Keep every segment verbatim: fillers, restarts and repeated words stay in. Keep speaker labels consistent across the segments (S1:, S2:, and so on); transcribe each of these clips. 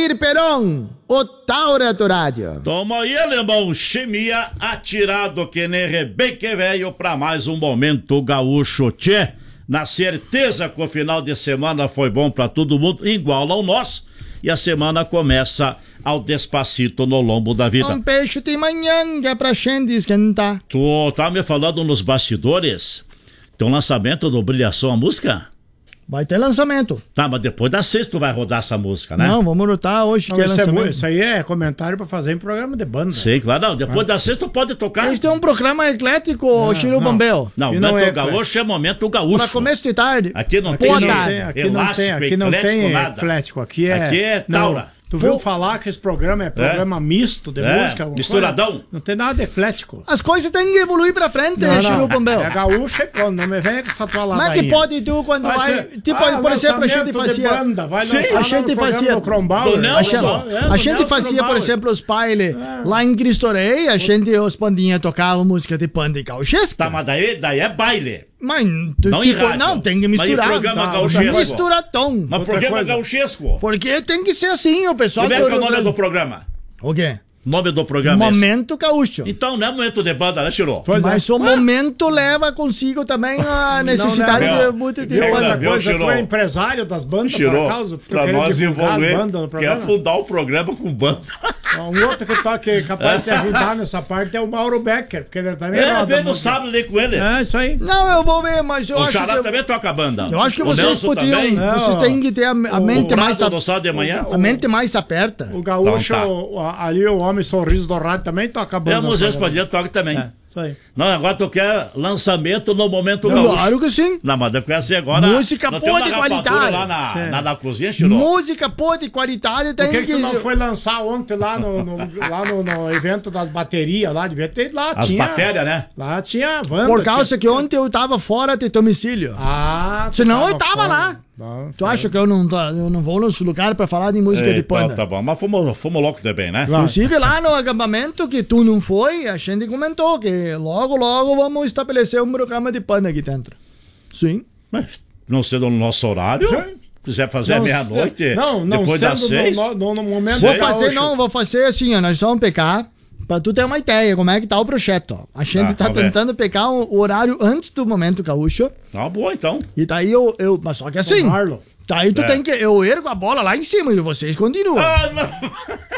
S1: Valmir Peron, o Taura do Rádio.
S2: Toma aí, alemão, chimia atirado que nem rebeque velho pra mais um Momento Gaúcho, tchê. Na certeza que o final de semana foi bom pra todo mundo, igual ao nosso. E a semana começa ao despacito no lombo da vida.
S1: Um peixe de manhã que é pra gente esquentar.
S2: Tu tá me falando nos bastidores? Tem um lançamento do Brilhação a música?
S1: Vai ter lançamento.
S2: Tá, mas depois da sexta tu vai rodar essa música, né?
S1: Não, vamos lutar hoje
S3: Não,
S1: que é
S3: isso,
S1: lançamento.
S3: é, isso aí é comentário pra fazer em programa de banda.
S2: Sei, claro, não. Depois ah. da sexta pode tocar.
S1: Eles têm um programa eclético, Chiru Bombel.
S2: Não,
S3: e
S2: o
S3: não
S2: Momento
S3: é
S2: Gaúcho é Momento Gaúcho.
S1: Pra começo de tarde.
S2: Aqui não
S3: Aqui
S2: tem,
S3: não
S2: nem
S3: tem, aqui não
S2: elástico,
S3: tem, aqui não tem
S2: nada.
S3: eclético, aqui é...
S2: Aqui é
S3: não,
S2: taura.
S3: Tu viu
S1: Pô.
S3: falar que esse programa é programa
S2: É.
S3: misto de
S2: É,
S3: música? alguma
S2: misturadão.
S3: coisa? Não tem nada de eclético.
S1: As coisas têm que evoluir pra frente,
S3: Não,
S1: Chiru
S3: não.
S1: Bombel.
S3: É gaúcho e pronto, não me venha com essa tua ladainha.
S1: Mas que pode tu quando
S3: Vai
S1: vai...
S3: ser-
S1: Tipo,
S3: ah,
S1: por exemplo, a gente
S3: lançamento de
S1: fazia...
S3: banda, vai
S1: Sim,
S3: lançar
S1: a
S3: lá
S1: gente
S3: no programa
S1: fazia...
S3: do Crombauer.
S2: Do Nelson.
S1: A gente,
S3: É,
S1: a
S3: do
S1: gente
S3: Nelson
S1: fazia, por
S3: Crombauer.
S1: exemplo, os bailes lá em Cristo Rei, a gente, os pandinhas tocavam música de panda e gauchesca.
S2: Tá, mas daí, daí é baile.
S1: Mas, tu,
S2: Não em
S1: tipo,
S2: rádio.
S1: não, tem que
S2: Mas em
S1: misturar.
S2: programa
S1: Tá,
S2: gauchesco.
S1: mistura tom.
S2: Mas
S3: Outra
S2: programa
S3: coisa.
S2: gauchesco.
S1: Porque tem que ser assim, o pessoal...
S2: Como é que é o
S1: todo-
S2: nome do programa?
S1: O quê?
S2: Nome do programa é esse.
S1: Momento gaúcho.
S2: Então não é momento de banda, né, Chiro?
S3: Pois é.
S1: Mas o momento leva consigo também a necessidade
S2: não.
S1: de muito de
S2: Viu,
S1: banda.
S2: viu,
S3: Coisa, tu
S2: Chiro?
S3: é empresário das bandas, por
S2: Chiro,
S3: acaso? Tu
S2: pra
S3: querer
S2: nós
S3: divulgar as
S2: evoluir,
S3: bandas no
S2: quer
S3: programa?
S2: fundar o programa com banda.
S3: Um outro que toca capaz de ajudar nessa parte é o Mauro Becker, porque ele também
S2: É,
S3: roda
S2: vem no
S3: música.
S2: sábado ali com ele.
S3: É, isso aí.
S1: Não, eu vou ver, mas eu
S2: O
S1: acho
S2: Xará
S1: que...
S2: também toca banda.
S1: Eu acho que
S2: o
S1: vocês
S2: Nelson
S1: podiam...
S2: também.
S3: Não,
S1: Vocês têm que ter a, a
S2: O
S1: mente mais...
S2: Prado
S1: a-
S2: no sábado de manhã.
S1: A mente mais aperta.
S3: O gaúcho,
S2: Então tá.
S3: o- ali o Homem Sorriso do Rádio também toca banda.
S2: Temos esse pra dia, toca também.
S3: É, isso aí.
S2: Não, agora tu quer lançamento no Momento Gaúcho.
S1: Claro que sim.
S2: Não, mas eu quero ser agora...
S1: Música
S2: não
S1: boa
S2: tem
S1: de
S2: uma rapadura
S1: qualidade.
S2: lá na,
S3: Sim.
S2: na, na cozinha, Chiro?
S1: Música boa de qualidade tem
S3: Por que,
S1: que...
S3: que tu não foi lançar ontem lá no, no- lá no, no evento das baterias lá? Devia ter lá.
S2: As
S3: tinha,
S2: bactérias, né?
S3: Lá tinha a banda.
S1: Por causa
S3: tinha...
S1: que ontem eu tava fora de domicílio.
S3: Ah, tu
S1: Senão eu tava
S3: fora.
S1: lá.
S3: Bom,
S1: Tu acha que eu não, tô- eu não vou nos lugares pra falar de música de
S2: Então,
S1: panda?
S2: tá bom. Mas fomos, fomos loucos também, né?
S3: Claro.
S1: Inclusive lá no acampamento que tu não foi, a gente comentou que logo, logo vamos estabelecer um programa de panda aqui dentro. Sim.
S2: Mas não sendo no nosso horário,
S3: Sim.
S2: quiser fazer à
S3: Não,
S2: meia-noite,
S3: Não, não
S2: depois das
S3: sendo
S2: seis...
S3: no, no, no momento
S1: Vou
S2: Sei.
S1: fazer,
S3: gaúcho.
S1: não, vou fazer assim, ó, nós vamos pecar, pra tu ter uma ideia como é que tá o projeto, ó. A gente
S2: Tá,
S1: tá
S2: vamos ver.
S1: tentando pegar o, o horário antes do Momento Gaúcho,
S2: Tá boa, então.
S1: e daí eu, eu mas só que assim,
S3: O Marlon.
S1: daí tu
S2: É.
S1: tem que, eu ergo a bola lá em cima e vocês continuam.
S2: Ah, não.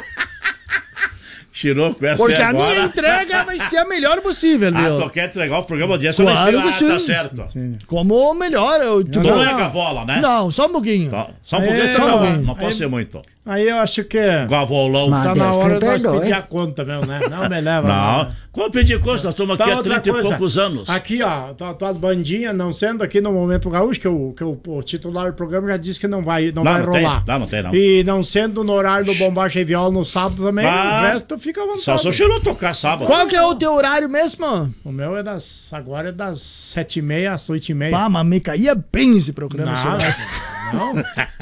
S2: Tirou com essa
S1: Porque a
S2: agora.
S1: minha entrega vai ser a melhor possível,
S2: Ah,
S1: viu?
S2: tu quer entregar o programa de essa
S1: Claro
S2: vai
S1: que
S2: ser, ah, tá
S1: sim.
S2: certo.
S1: Como o melhor, eu, tipo,
S2: Tu não é gavola, né?
S1: Não, só um pouquinho.
S2: Tá. Só um pouquinho,
S3: É,
S2: tá bom.
S3: não.
S2: Não pode
S3: Aí-
S2: ser muito.
S3: Aí eu acho que
S2: Gavolão.
S4: Mas-
S3: tá na
S4: Modéstia
S3: hora de nós
S4: perdoe.
S3: pedir a conta mesmo, né? Não me leva.
S2: Não.
S3: né?
S2: Quando pedir coisa, nós estamos aqui
S3: Tá,
S2: há
S3: outra
S2: trinta e
S3: coisa.
S2: poucos anos.
S3: Aqui, ó, tá, tuas bandinhas, não sendo aqui no Momento Gaúcho, que, o, que o, o titular do programa já disse que não vai, não
S2: Não,
S3: vai
S2: não tem.
S3: rolar.
S2: Não, não tem, não.
S3: E não sendo no horário do Bombagem e Viola no sábado também,
S2: Ah,
S3: o resto fica à vontade.
S2: Só se o Chiro tocar sábado.
S1: Qual que é o teu horário mesmo?
S3: O meu é das. Agora é das sete e meia às oito e meia.
S1: Pá, mas me caía bem esse programa.
S3: Nada.
S1: senhor.
S3: Não.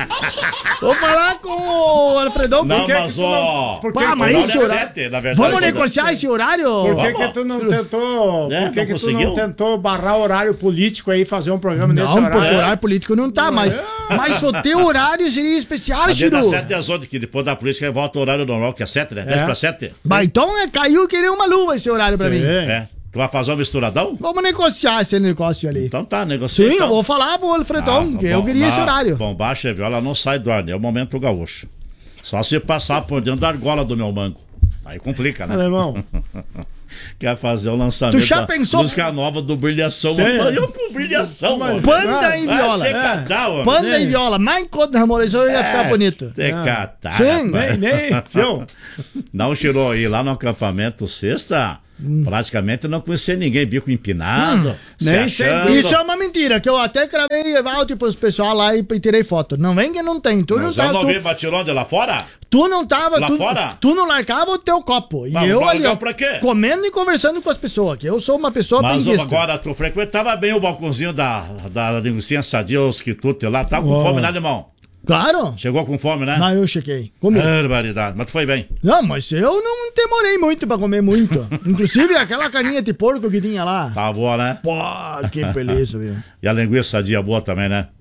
S1: Vou falar com o Alfredão.
S2: Não,
S1: porque-
S2: mas ó...
S3: por que
S1: Pá,
S3: que
S1: mas
S3: tu
S2: não
S1: esse
S2: é
S1: horário...
S2: sete, na verdade.
S1: Vamos
S2: isso não-
S1: negociar esse horário?
S3: Por que,
S2: Vamos.
S3: que tu não tentou.
S2: É,
S3: por que,
S2: não
S3: que tu
S2: conseguiu?
S3: não tentou barrar horário político aí, fazer um programa nesse
S1: Não, porque
S3: horário?
S1: o horário político não tá, mas, mas o teu horário seria especial,
S2: A dia
S1: Chiru.
S2: das sete às oito, que depois da política volta o horário normal, que é sete, né? dez para sete.
S1: Bah, então é, caiu que nem uma luva esse horário pra
S3: Sim.
S1: mim.
S2: É. Tu vai fazer um misturadão?
S1: Vamos negociar esse negócio ali.
S2: Então tá, negocia.
S1: Sim,
S2: então.
S1: eu vou falar pro Alfredão,
S2: Ah,
S1: que eu
S2: bom,
S1: queria esse
S2: na-
S1: horário.
S2: Bombacha e viola não sai do ar, é o Momento Gaúcho. Só se passar por dentro da argola do meu mango. Aí complica, né?
S3: Alemão.
S2: Quer fazer o lançamento
S1: Tu já
S2: da
S1: pensou-
S2: música nova do Brilhação.
S3: Sim.
S2: Mano, eu com Brilhação, mano.
S1: Panda e
S2: Vai
S1: viola.
S2: ser catar, mano.
S1: Panda
S3: Sim.
S1: e viola. Mais enquanto na harmonização ia ficar bonito.
S2: É catar,
S1: Sim,
S2: rapaz.
S3: Nem, nem, viu?
S2: Não, Chirou, ir lá no acampamento sexta, praticamente não conhecia ninguém, bico empinado, se
S3: nem
S2: achando.
S1: Isso é uma mentira, que eu até gravei áudio pros pessoal lá e e tirei foto. Não vem que não tem. Tu não,
S2: Mas eu
S1: tá,
S2: não
S1: tu,
S2: vi batirão lá fora?
S1: tu não tava.
S2: Lá
S1: tu,
S2: fora?
S1: tu não largava o teu copo. E
S2: Mas
S1: eu
S2: vai
S1: ali,
S2: largar
S1: ó,
S2: pra quê?
S1: comendo e conversando com as pessoas, que eu sou uma pessoa
S2: Mas
S1: bem vista.
S2: agora tu frequentava bem o balcãozinho da, da linguiça sadia, os quitutes lá. Tava com
S3: Oh.
S2: fome, né, irmão?
S1: Claro.
S2: Chegou com fome, né?
S1: Não, eu chequei. Comi.
S2: Barbaridade. Mas tu foi bem.
S1: Não, mas eu não demorei muito pra comer muito. Inclusive aquela carinha de porco que tinha lá.
S2: Tava boa, né?
S1: Pô, que beleza, viu?
S2: E a linguiça sadia boa também, né?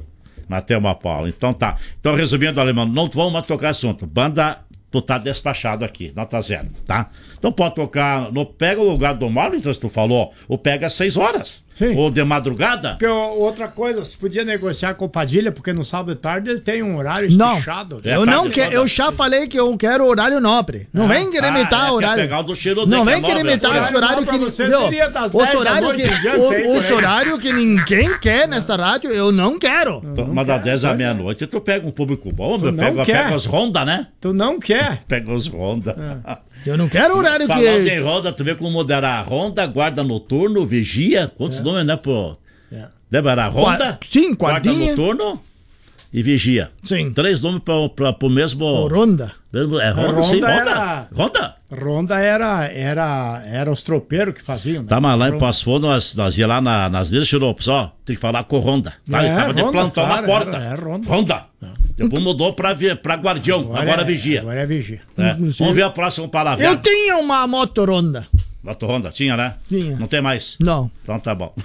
S2: Matemos a Paula. Então tá. Então, resumindo, Alemão, não vamos mais tocar assunto. Banda, tu tá despachado aqui, nota zero, tá? Então pode tocar, no, pega o lugar do Marlon, então, se tu falou, ou pega às seis horas.
S3: Sim.
S2: Ou de madrugada.
S3: Porque, outra coisa, você podia negociar com o Padilha, porque no sábado de tarde ele tem um horário
S1: Não.
S3: fechado.
S2: É,
S1: Eu
S2: tá
S1: não
S2: de
S1: quero,
S2: toda-
S1: eu já falei que eu quero horário nobre. Não vem querer
S2: Ah,
S1: imitar
S2: é,
S1: horário.
S2: quer pegar o do cheiro
S1: Não
S2: de
S1: vem
S2: que é
S1: querer
S2: nobre,
S1: imitar
S2: é.
S1: esse horário
S3: Pra
S1: que
S3: você
S1: Meu,
S3: seria das
S1: os
S3: dez da
S1: horário
S3: noite
S1: que
S3: em diante,
S1: o-
S3: hein, por
S1: os
S3: aí.
S1: horário que ninguém quer nesta rádio, eu não quero.
S2: Então, mas das dez à meia-noite tu pega um público bom, meu,
S3: não
S2: pega,
S3: quer.
S2: pega os Honda, né?
S3: Tu não quer.
S2: Pega os Honda.
S1: Eu não quero horário
S2: Falando
S1: que
S2: em Honda, tu vê como moderar Honda, guarda noturno, vigia. Quantos nomes, né, pô?
S3: É.
S2: Lembra? Era Honda?
S1: Qua- sim,
S2: guarda
S1: guardinha.
S2: noturno e vigia.
S1: Sim.
S2: Três nomes pra, pra, pro mesmo.
S1: Ronda.
S2: mesmo- É Honda,
S3: Honda
S2: sim, Honda.
S3: era-
S2: Honda.
S3: Ronda era, era, era os tropeiros que faziam. Né?
S2: Tá, mas lá em
S3: Ronda.
S2: Passo Fundo, nós, nós ia lá na, nas ilhas, tirou, pessoal, tem que falar com o Honda. Tá?
S3: É,
S2: Ele tava de
S3: Honda,
S2: plantão
S3: claro,
S2: na porta.
S3: era- era Honda.
S2: Honda. Depois mudou pra, vi- pra Guardião, agora,
S3: é,
S2: vigia.
S3: Agora é vigia.
S2: É.
S1: Inclusive-
S2: Vamos ver a próxima palavra.
S1: Eu tinha uma moto Ronda.
S2: Moto Honda, tinha, né?
S1: Tinha.
S2: Não tem mais?
S1: Não.
S2: Então tá bom.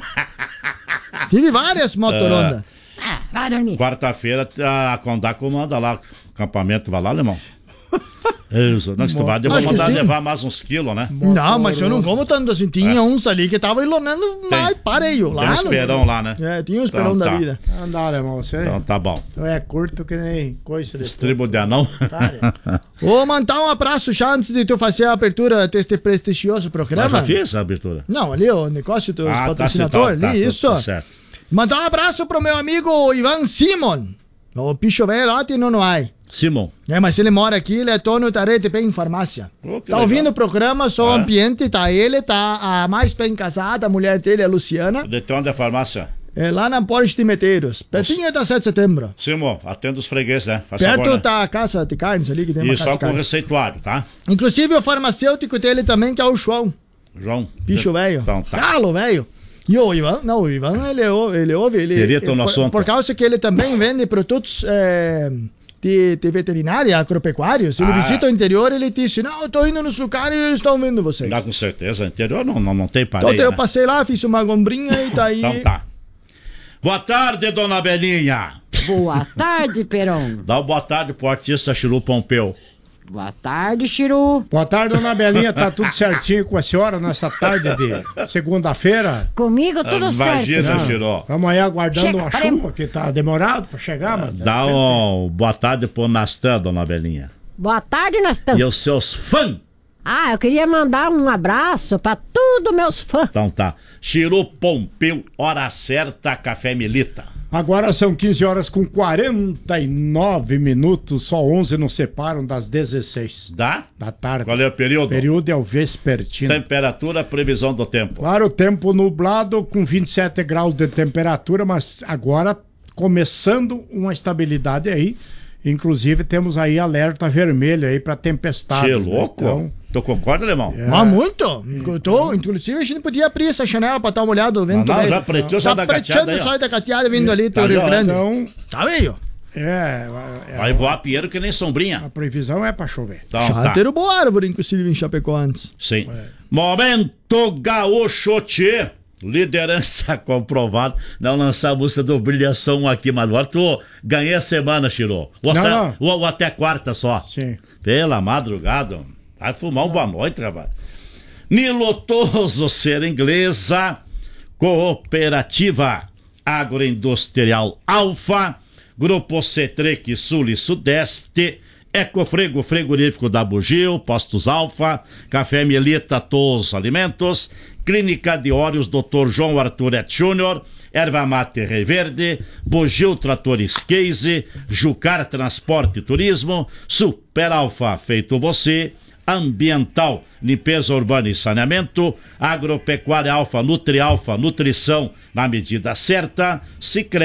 S1: Tive várias moto
S2: É.
S1: Ronda.
S4: Ah, vai dormir.
S2: Quarta-feira a Condá comanda lá, acampamento, vai lá, alemão. Isso, não, se tu vai, eu vou
S1: Acho que
S2: mandar
S1: sim.
S2: levar mais uns quilos, né?
S1: Não, mas eu não como tanto assim. Tinha uns ali que tava ilonando mais pareio. Lá
S2: Tem um
S1: no-
S2: esperão lá, né?
S1: É, tinha um esperão
S2: Então
S1: da
S2: tá.
S1: vida.
S3: Andar, irmão, você
S2: Então tá bom.
S3: então é curto que nem coisa de
S2: Estribo de anão.
S1: Vou mandar um abraço já antes de tu fazer a abertura deste prestigioso
S2: Mas
S1: programa.
S2: já fiz a abertura.
S1: Não, ali o negócio dos
S2: Ah, tá,
S1: patrocinadores,
S2: tá,
S1: ali,
S2: tá,
S1: isso.
S2: tá certo.
S1: Mandar um abraço pro meu amigo Ivan Simon. O bicho velho lá tem no ai.
S2: Simon.
S1: É, mas ele mora aqui, ele é dono da rede bem farmácia.
S2: Oh, que
S1: tá
S2: legal.
S1: ouvindo o programa, só o
S2: É.
S1: ambiente, tá ele, tá a mais bem casada, a mulher dele, a Luciana,
S2: De onde é a farmácia?
S1: é lá na Porte de Medeiros, pertinho da sete de setembro.
S2: Simon, atende os fregueses, né? Faz
S1: Perto
S2: favor, né?
S1: da casa de carnes ali, que tem uma
S2: E
S1: casa
S2: só
S1: de
S2: com o
S1: carnes.
S2: receituário, tá?
S1: Inclusive o farmacêutico dele também, que é o João.
S2: João.
S1: Bicho velho.
S2: Então tá.
S1: Galo, velho. E o Ivan, não, o Ivan, ele, ouve- ele ouve, ele...
S2: Perito
S1: ele-
S2: no
S1: por,
S2: assunto.
S1: por causa que ele também vende produtos é, de, de veterinária, agropecuários. Ele
S2: Ah.
S1: visita o interior e ele disse, não, eu tô indo nos lugares e eles estão vendo vocês.
S2: Dá com certeza. Interior não, não, não tem
S1: Então
S2: parede,
S1: eu
S2: né?
S1: passei lá, fiz uma gombrinha e tá aí...
S2: Então tá. Boa tarde, dona Belinha.
S4: Boa tarde, Peron.
S2: Dá uma boa tarde pro artista Chiru Pompeu.
S4: Boa tarde, Chiru.
S3: Boa tarde, dona Belinha. Tá tudo certinho com a senhora nessa tarde de segunda-feira?
S4: Comigo tudo
S2: Imagina,
S4: certo.
S2: Chiru.
S3: Vamos aí aguardando
S4: Chega,
S3: uma
S4: paremos.
S3: chuva que tá demorado pra chegar, mas...
S2: Dá um boa tarde pro Nastã, dona Belinha.
S4: Boa tarde, nós estamos.
S2: E os seus fãs.
S4: Ah, eu queria mandar um abraço pra todos meus fãs.
S2: Então tá. Chiru Pompeu, hora certa, Café Milita.
S3: Agora são quinze horas com quarenta e nove minutos, só onze nos separam das dezesseis
S2: Dá?
S3: da tarde.
S2: Qual é o período?
S3: O período é o vespertino.
S2: Temperatura, previsão do tempo.
S3: Claro, tempo nublado com vinte e sete graus de temperatura, mas agora começando uma estabilidade aí. Inclusive temos aí alerta vermelho aí para tempestade.
S2: Que louco.
S3: Então,
S2: Tu concorda, Alemão?
S1: Mas muito. Eu tô, inclusive a gente podia abrir essa janela pra dar uma olhada do vento.
S2: Não, não,
S1: velho.
S2: já preteou,
S1: Tá
S2: sai da cateada
S1: preteando,
S2: aí, ó.
S1: sai da cateada vindo ali do
S2: Tá
S1: Rio
S2: ali, ó,
S1: Grande.
S3: então
S1: Tá meio.
S3: é, é,
S2: Vai voar Pinheiro que nem sombrinha.
S3: a previsão é para chover.
S2: Então
S1: Já
S2: tá.
S1: derrubou árvore, inclusive, em Chapecó antes.
S2: Sim. Momento Gaúcho Tchê. Liderança comprovada. Não lançar a música do Brilhação aqui, mas agora tu ganhei a semana, Chiro. Ou,
S3: Não,
S2: sa-
S3: não.
S2: ou- ou até quarta só.
S3: Sim.
S2: Pela madrugada. Vai fumar uma boa noite, rapaz. Nilotoso Ser Inglesa, Cooperativa Agroindustrial Alfa, Grupo Cetrec Sul e Sudeste, Ecofrego Frigorífico da Bugio, Postos Alfa, Café Milita Tos Alimentos, Clínica de Óleos doutor João Arthur Et Júnior, Erva Mate Reverde, Bugio Tratores Case, Jucar Transporte e Turismo, Super Alfa Feito Você, Ambiental, Limpeza Urbana e Saneamento, Agropecuária Alfa, Nutri Alfa, Nutrição na medida certa, Sicredi